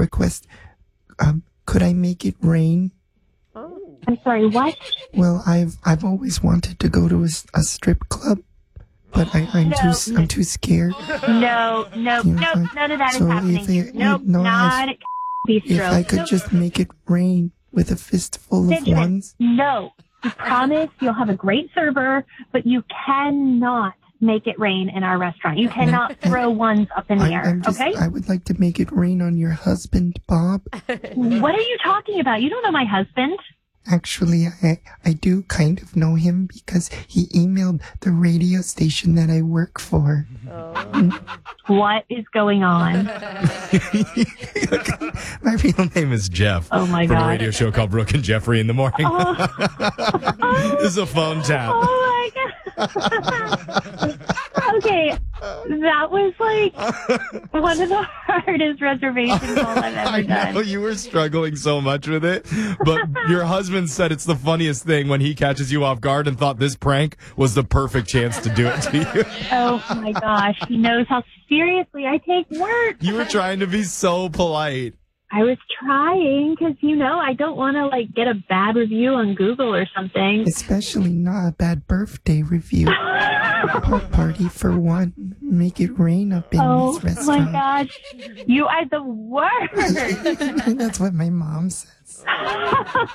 request. Could I make it rain? Oh. I'm sorry, what? Well, I've always wanted to go to a strip club, but I'm too scared. No, none of that is happening. Not at Bistro. If I could just make it rain with a fistful of Benjamin, ones. no. I promise you'll have a great server, but you cannot make it rain in our restaurant. You cannot throw ones up in the air, okay? I would like to make it rain on your husband, Bob. What are you talking about? You don't know my husband. Actually, I do kind of know him because he emailed the radio station that I work for. Oh. What is going on? My real name is Jeff. Oh, my from God. a radio show called Brooke and Jeffrey in the Morning. This is a phone tap. Oh, my God. Okay, that was like one of the hardest reservation calls I've ever I done. know you were struggling so much with it, but your husband said it's the funniest thing when he catches you off guard and thought this prank was the perfect chance to do it to you. Oh my gosh, he knows how seriously I take work. You were trying to be so polite. I was trying because, I don't want to like get a bad review on Google or something. Especially not a bad birthday review. Party for one. Make it rain up in this restaurant. Oh my gosh, you are the worst. That's what my mom says.